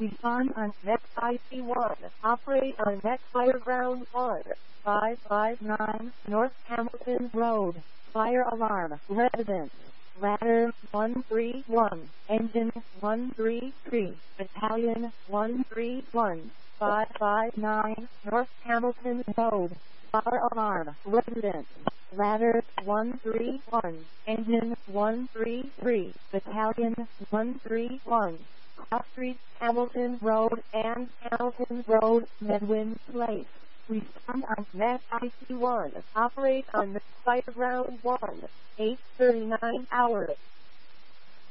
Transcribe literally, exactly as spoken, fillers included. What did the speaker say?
Respond on next I C one. Operate on next fire ground one. five five nine North Hamilton Road. Fire alarm. Residence. Ladder one three one. Engine one three three. Battalion one three one. five five nine North Hamilton Road. Fire alarm. Residence. Ladder one three one. Engine one three three. Battalion one three one. Cross Street, Hamilton Road, and Hamilton Road, Medwin Place. Respond on Net I C one. Operate on the Fire Ground one. eight thirty-nine hours.